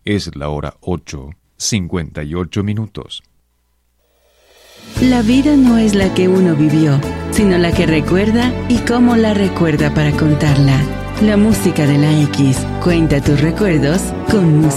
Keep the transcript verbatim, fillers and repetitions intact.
Es la hora ocho, cincuenta y ocho minutos. La vida no es la que uno vivió, sino la que recuerda y cómo la recuerda para contarla. La música de la X. Cuenta tus recuerdos con música.